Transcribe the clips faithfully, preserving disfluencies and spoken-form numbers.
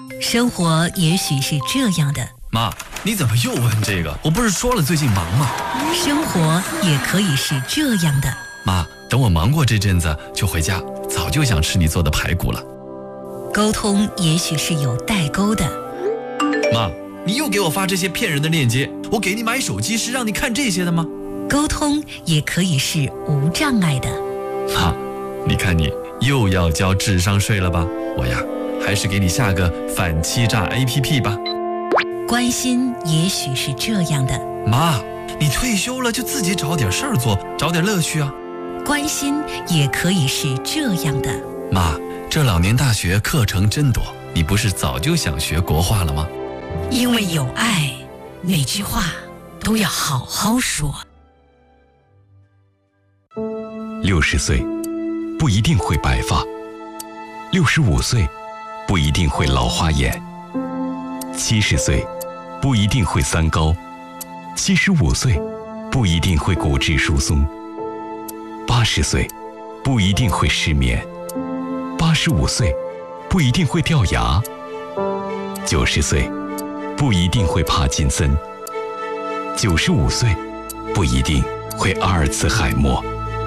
生活也许是这样的。 妈，你怎么又问这个？我不是说了最近忙吗？ 生活也可以是这样的。 妈，等我忙过这阵子就回家，早就想吃你做的排骨了。 沟通也许是有代沟的。 妈，你又给我发这些骗人的链接，我给你买手机是让你看这些的吗？ 沟通也可以是无障碍的。 妈，你看你又要交智商税了吧？我呀，还是给你下个反欺诈 A P P 吧。 关心也许是这样的。 妈，你退休了就自己找点事儿做，找点乐趣啊。 关心也可以是这样的。 妈，这老年大学课程真多，你不是早就想学国画了吗？ 因为有爱，每句话都要好好说。 六十岁不一定会白发，六十五岁不一定会老花眼，七十岁不一定会三高，七十五岁不一定会骨质疏松，八十岁不一定会失眠，八十五岁不一定会掉牙，九十岁不一定会帕金森，九十五岁不一定会阿尔茨海默，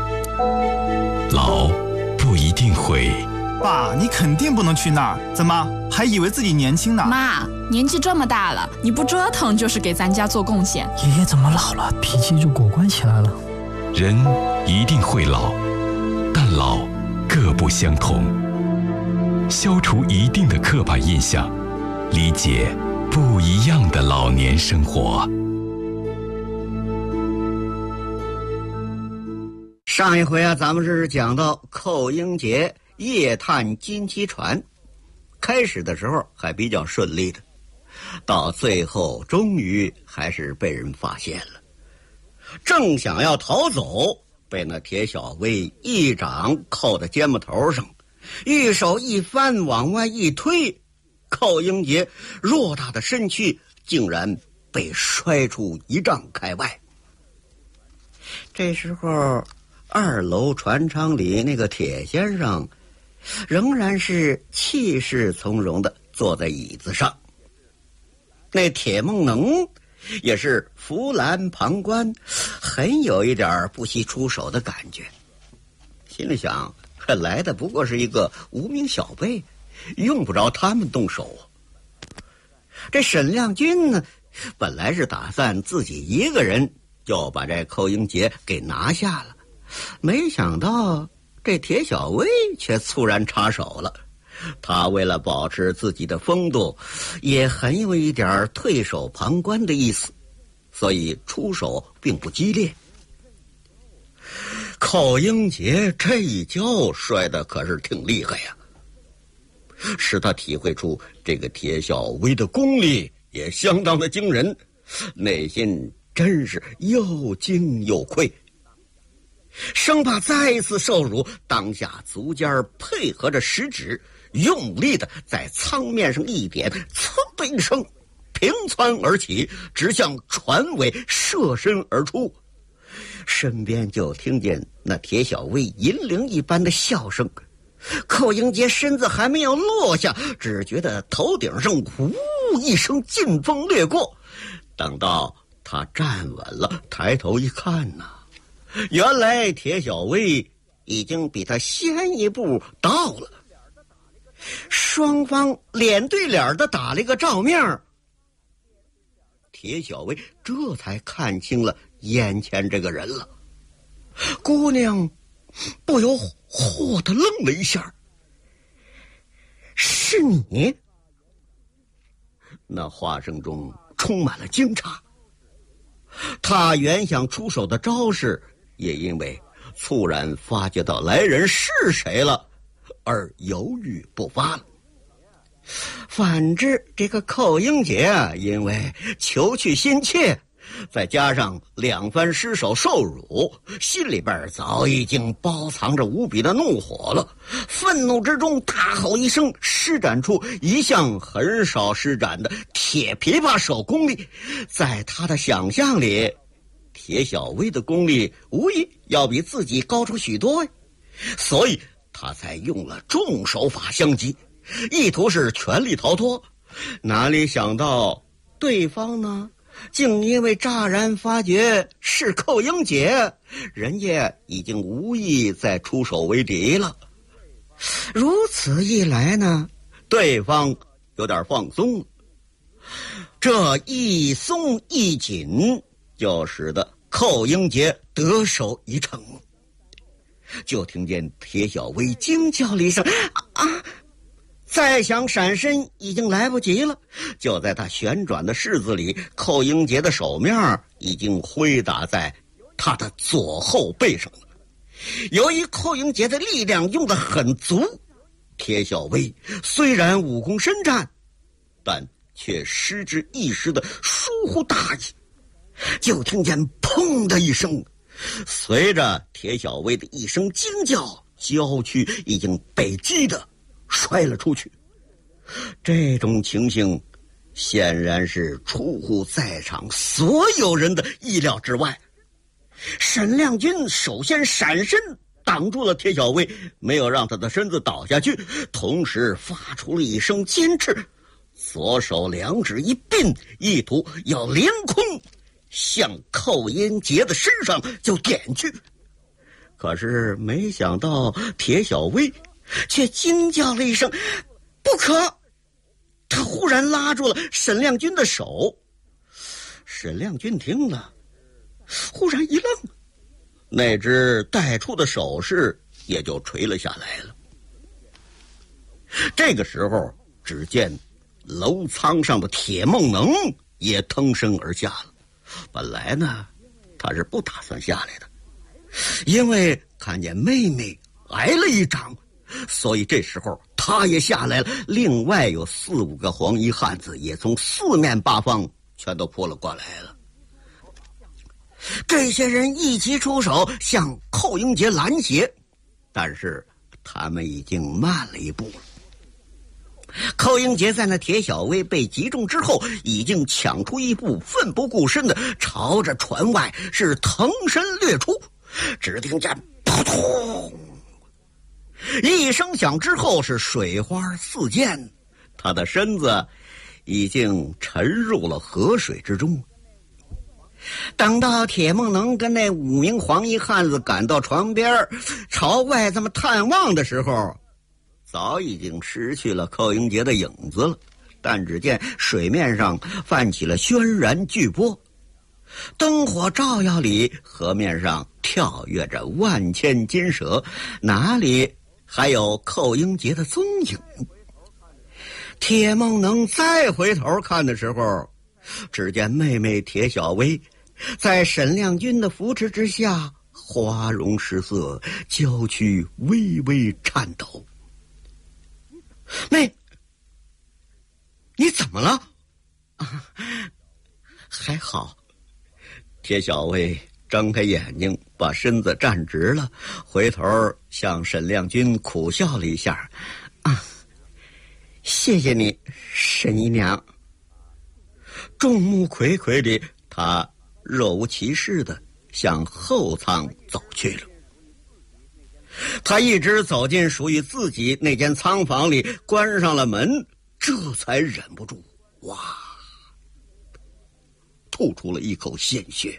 老不一定会。 爸，你肯定不能去那儿，怎么还以为自己年轻呢？ 妈，年纪这么大了，你不折腾就是给咱家做贡献。 爷爷怎么老了，脾气就果断起来了？ 人一定会老，但老各不相同。消除一定的刻板印象，理解不一样的老年生活。 上一回啊，咱们是讲到寇英杰夜探金鸡船，开始的时候还比较顺利的，到最后终于还是被人发现了。正想要逃走，被那铁小薇一掌扣在肩膀头上，一手一翻往外一推，寇英杰偌大的身躯竟然被摔出一丈开外。这时候二楼船舱里那个铁先生仍然是气势从容地坐在椅子上，那铁梦能也是扶栏旁观，很有一点不惜出手的感觉，心里想来的不过是一个无名小辈，用不着他们动手。这沈亮君呢，本来是打算自己一个人就把这寇英杰给拿下了，没想到这铁小薇却猝然插手了。他为了保持自己的风度，也很有一点退守旁观的意思，所以出手并不激烈。寇英杰这一跤摔得可是挺厉害呀，使他体会出这个铁小薇的功力也相当的惊人，内心真是又惊又愧，生怕再一次受辱，当下足尖配合着食指，用力的在舱面上一点，噌的一声，平窜而起，直向船尾射身而出。身边就听见那铁小薇银铃一般的笑声。寇英杰身子还没有落下，只觉得头顶上呼一声劲风掠过，等到他站稳了，抬头一看呐、啊，原来铁小薇已经比他先一步到了，双方脸对脸的打了一个照面。铁小薇这才看清了眼前这个人了，姑娘不由嚯的愣了一下。是你？那话声中充满了惊诧。他原想出手的招式，也因为猝然发觉到来人是谁了，而犹豫不发了。反之，这个寇英杰啊，因为求去心切，再加上两番失手受辱，心里边早已经包藏着无比的怒火了。愤怒之中大吼一声，施展出一向很少施展的铁琵琶手功力。在他的想象里，铁小薇的功力无疑要比自己高出许多呀，所以他才用了重手法相击。 意图是全力逃脱。哪里想到对方呢，竟因为乍然发觉是寇英杰，人家已经无意再出手为敌了。如此一来呢，对方有点放松了。这一松一紧，就使得寇英杰得手一逞。就听见铁小薇惊叫了一声啊！再想闪身已经来不及了。就在他旋转的式子里，寇英杰的手面已经挥打在他的左后背上了。由于寇英杰的力量用得很足，铁小薇虽然武功深湛，但却失之一时的疏忽大意。就听见砰的一声，随着铁小薇的一声惊叫，娇躯已经被击得摔了出去。这种情形显然是出乎在场所有人的意料之外。沈亮君首先闪身挡住了铁小薇，没有让他的身子倒下去，同时发出了一声尖斥，左手两指一并，意图要凌空向寇英杰的身上就点去。可是没想到铁小薇却惊叫了一声不可，他忽然拉住了沈亮君的手。沈亮君听了忽然一愣，那只带出的手势也就垂了下来了。这个时候只见楼舱上的铁梦能也腾身而下了。本来呢他是不打算下来的，因为看见妹妹挨了一掌，所以这时候他也下来了。另外有四五个黄衣汉子也从四面八方全都扑了过来了。这些人一齐出手向寇英杰拦截，但是他们已经慢了一步了。寇英杰在那铁小薇被击中之后，已经抢出一步，奋不顾身的朝着船外是腾身掠出。只听见扑通一声响之后，是水花四溅，他的身子已经沉入了河水之中。等到铁梦能跟那五名黄衣汉子赶到船边朝外这么探望的时候，早已经失去了寇英杰的影子了。但只见水面上泛起了轩然巨波，灯火照耀里，河面上跳跃着万千金蛇，哪里还有寇英杰的踪影？铁梦能再回头看的时候，只见妹妹铁小薇在沈亮君的扶持之下，花容失色，娇躯微微颤抖。妹，你怎么了？啊，还好。铁小薇睁开眼睛，把身子站直了，回头向沈亮君苦笑了一下。啊，谢谢你，沈姨娘。众目睽睽里，他若无其事地向后舱走去了。他一直走进属于自己那间仓房里，关上了门，这才忍不住哇吐出了一口鲜血。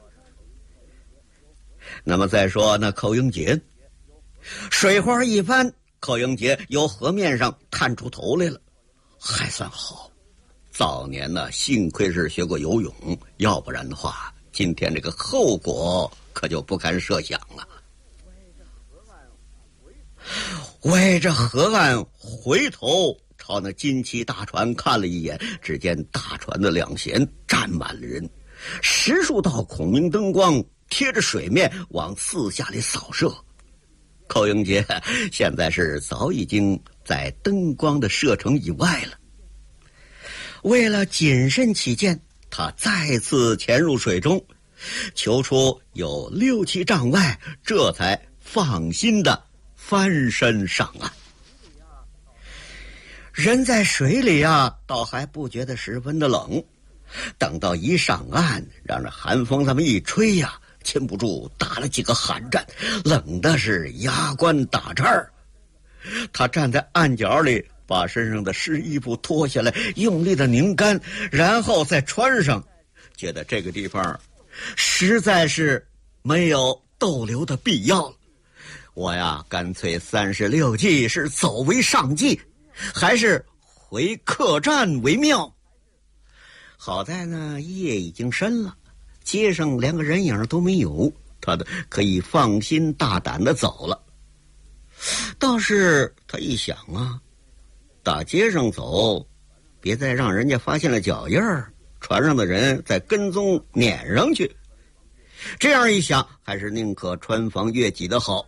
那么再说那寇英杰，水花一翻，寇英杰由河面上探出头来了，还算好。早年呢，幸亏是学过游泳，要不然的话，今天这个后果可就不堪设想了。歪着河岸回头朝那金旗大船看了一眼，只见大船的两舷站满了人，十数道孔明灯光贴着水面往四下里扫射。寇英杰现在是早已经在灯光的射程以外了。为了谨慎起见，他再次潜入水中，求出有六七丈外，这才放心的翻身上岸。人在水里啊，倒还不觉得十分的冷，等到一上岸，让这寒风这么一吹呀、啊，禁不住打了几个寒战，冷的是牙关打颤儿。他站在岸角里， 把身上的湿衣服脱下来，用力的拧干，然后再穿上，觉得这个地方实在是没有逗留的必要了。我呀，干脆三十六计是走为上计，还是回客栈为妙。好在呢，夜已经深了，街上连个人影都没有，他的可以放心大胆的走了。倒是他一想啊，大街上走，别再让人家发现了脚印儿，船上的人再跟踪撵上去。这样一想，还是宁可穿房越脊的好。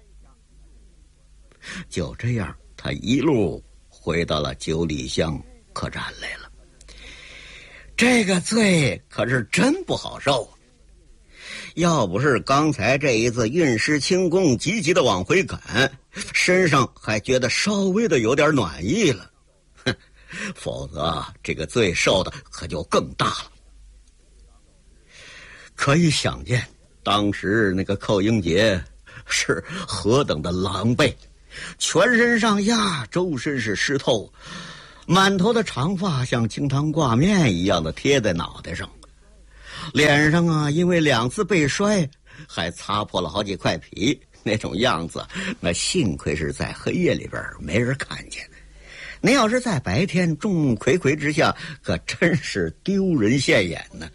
就这样，他一路回到了九里乡客栈来了。这个罪可是真不好受，要不是刚才这一次运师轻功积极的往回赶，身上还觉得稍微的有点暖意了，哼，否则这个罪受的可就更大了。可以想见，当时那个寇英杰是何等的狼狈，全身上下周身是湿透，满头的长发像清汤挂面一样的贴在脑袋上，脸上啊因为两次被摔还擦破了好几块皮，那种样子那幸亏是在黑夜里边没人看见，那要是在白天众目睽睽之下，可真是丢人现眼呢。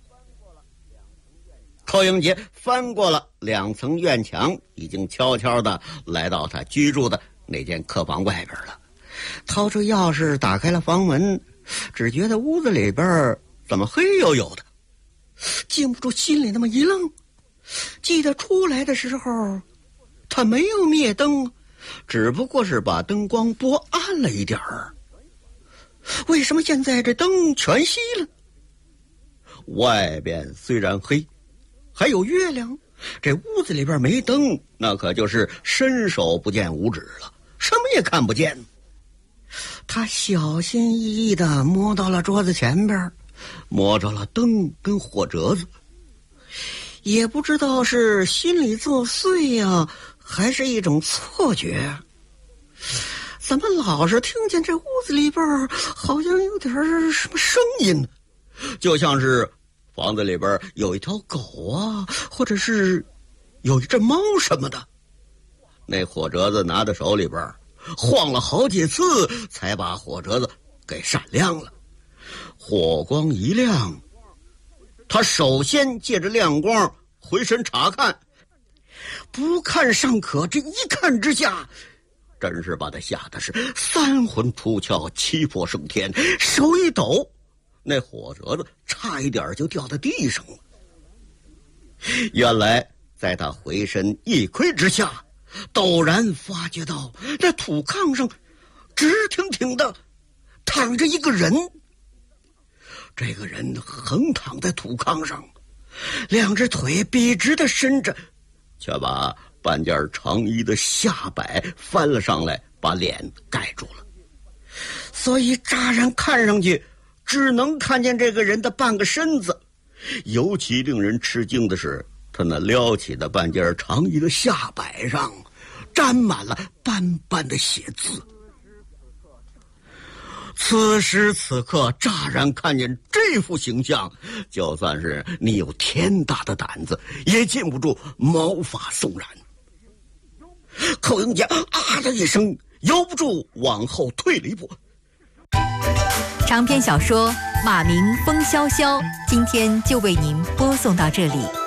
寇英杰翻过了两层院墙，已经悄悄地来到他居住的那间客房外边了，掏出钥匙打开了房门，只觉得屋子里边怎么黑黝黝的，禁不住心里那么一愣。记得出来的时候他没有灭灯，只不过是把灯光拨暗了一点儿，为什么现在这灯全熄了？外边虽然黑，还有月亮，这屋子里边没灯，那可就是伸手不见五指了，什么也看不见。他小心翼翼地摸到了桌子前边，摸着了灯跟火折子，也不知道是心里作祟呀、啊，还是一种错觉。怎么老是听见这屋子里边好像有点什么声音，就像是房子里边有一条狗啊，或者是有一只猫什么的。那火折子拿在手里边晃了好几次，才把火折子给闪亮了。火光一亮，他首先借着亮光回身查看，不看尚可，这一看之下，真是把他吓得是三魂出窍，七魄升天，手一抖，那火折子差一点就掉在地上了。原来在他回身一窥之下，陡然发觉到这土炕上直挺挺的躺着一个人。这个人横躺在土炕上，两只腿笔直的伸着，却把半件长衣的下摆翻了上来，把脸盖住了。所以乍然看上去只能看见这个人的半个身子。尤其令人吃惊的是，他那撩起的半件长衣的下摆上沾满了斑斑的血渍。此时此刻乍然看见这副形象，就算是你有天大的胆子，也禁不住毛发悚然。寇英杰啊的一声，由不住往后退了一步。 长篇小说《马鸣风萧萧》，今天就为您播送到这里。